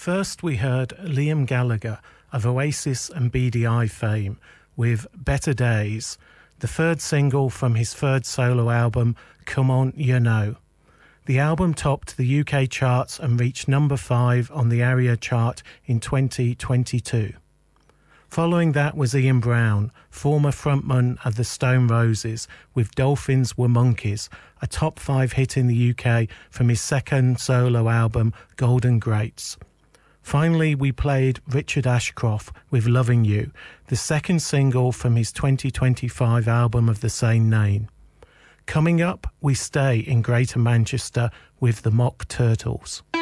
First we heard Liam Gallagher of Oasis and BDI fame with Better Days, the third single from his third solo album, Come On You Know. The album topped the UK charts and reached number 5 on the ARIA chart in 2022. Following that was Ian Brown, former frontman of the Stone Roses, with Dolphins Were Monkeys, a top 5 hit in the UK from his second solo album, Golden Greats. Finally, we played Richard Ashcroft with Loving You, the second single from his 2025 album of the same name. Coming up, we stay in Greater Manchester with the Mock Turtles.